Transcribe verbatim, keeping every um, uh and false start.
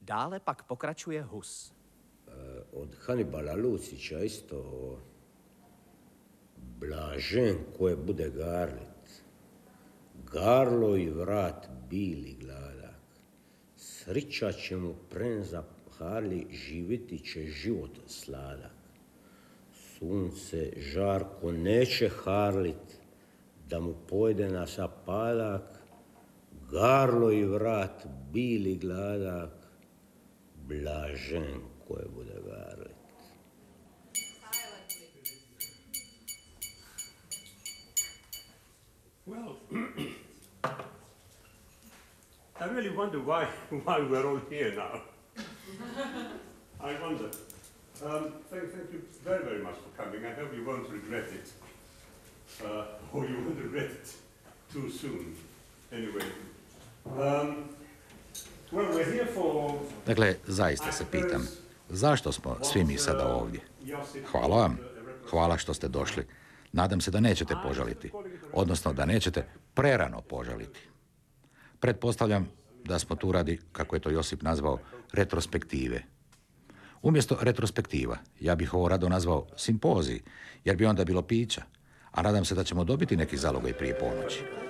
Dále pak pokračuje Hus. Od Hanibala Lucića isto blažen koje bude garlit. Garlo i vrat bili gladak. Srića će mu prenza harli, živiti će život sladak. Sunce žarko neće harlit, da mu pojde na sapadak. Garlo i vrat bili gladak, blažen koje bude garlit. Well, I really wonder why, why we're all here now. I wonder. Um, thank, thank you very, very much for coming. I hope you won't regret it. Uh, or you won't regret it too soon. Anyway. Um, well, we're here for... Dakle, zaista se pitam, zašto smo svi mi sada ovdje? Hvala vam. Hvala što ste došli. Nadam se da nećete požaliti. Odnosno da nećete prerano požaliti. Pretpostavljam da smo tu radi, kako je to Josip nazvao, retrospektive. Umjesto retrospektiva, ja bih ovo rado nazvao simpozij, jer bi onda bilo pića. A nadam se da ćemo dobiti neki zalogaj prije ponoći.